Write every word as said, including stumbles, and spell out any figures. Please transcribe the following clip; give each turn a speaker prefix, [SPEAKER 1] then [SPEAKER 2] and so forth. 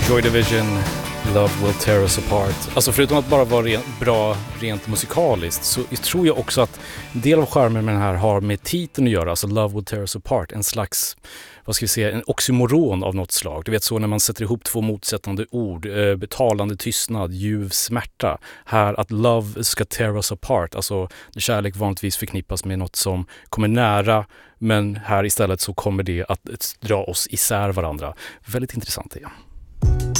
[SPEAKER 1] Joy Division, Love Will Tear Us Apart. Alltså förutom att bara vara ren, bra rent musikaliskt så tror jag också att en del av charmen med den här har med titeln att göra, alltså Love Will Tear Us Apart, en slags, vad ska vi säga, en oxymoron av något slag. Du vet så när man sätter ihop två motsättande ord, eh, betalande tystnad, ljuv smärta. Här att love ska tear us apart, alltså kärlek vanligtvis förknippas med något som kommer nära, men här istället så kommer det att dra oss isär varandra. Väldigt intressant det.